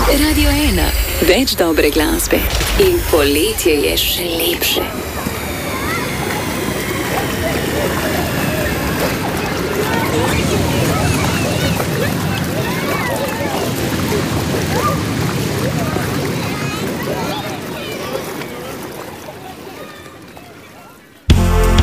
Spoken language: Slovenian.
Radio 1, več dobre glasbe in poletje je še lepše.